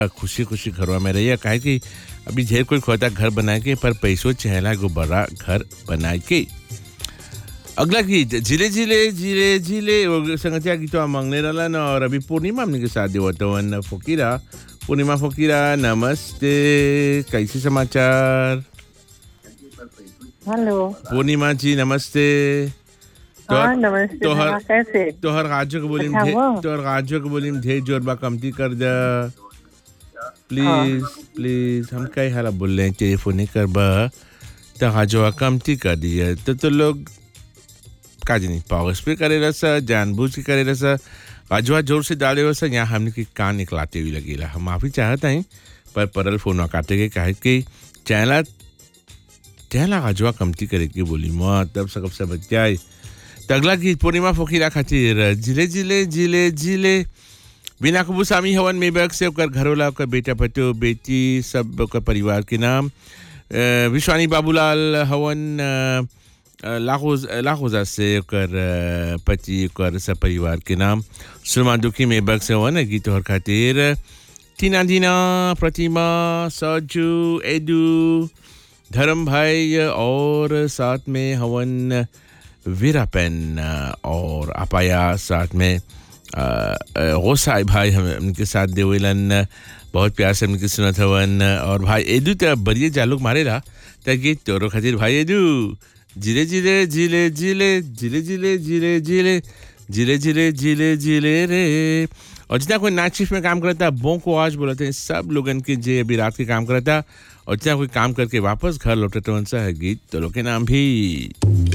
खुशी खुशी घरवा में रहिए काहे कि अभी ढेर कोई खोता घर बनाए के पर पैसों चहला गो बड़ा घर बनाए के। अगला गीत जिले जिले जिले जिले वो संगतिया गीत मांगने रहा ना और अभी पूर्णिमा हमने के साथ देवतवन फकीरा पूर्णिमा फकीरा नमस्ते कैसे समाचार। हेलो पूर्णिमा जी नमस्ते। हाँ नमस्ते हाँ, कैसे तोहर गाजो के बोलिम अच्छा, वो? तोहर गाजो के बोलिम ढेर जोर बा कमती कर दे प्लीज प्लीज हम कई हाला बोल रहे हैं टेलीफोन नहीं कर बा तो गाजो कमती कर दिया तो लोग काज नहीं पावर पे करे रसा जानबूझ के करे रसा गाजवा जोर से डाले वसा यहाँ हमने की कान निकलाते हुए लगेला हम माफी चाहता हैं पर परल फोन काटे के कहे कि चैला चैला गाजवा कमती करे की बोली माँ तब सब बच्चा तगला गीत पूर्णिमा फकीरा खातिर जिले जिले जिले जिले बिना कबू सामी हवन मेबक से ओकर घरवाला ओकर बेटा पतो बेटी सब ओकर परिवार के नाम विश्वानी बाबूलाल हवन लाखोजा से ओकर पति ओकर सब परिवार के नाम सुरमा दुखी मेबक से हवन गीत और खातिर टीना दीना प्रतिमा सजू एडू धर्म भाई और साथ में हवन वीरापेन और अपाया साथ में गोसाई भाई हम उनके साथ देवेलन बहुत प्यार से उनकी सुनत हवन और भाई एदू तो बढ़िया जालूक मारेला ताकि तोरो खातिर भाई एदू जिले जिले जिले जिले जिले जिले जिले जिले जिले जिले जिले जिले रे। और जितना कोई नाइट शिफ्ट में काम करता है बों को आज बोलते हैं सब लोगन के जे अभी रात के काम करता और जितना कोई काम करके वापस घर लौटते उनसा है गीत तो लोग के नाम भी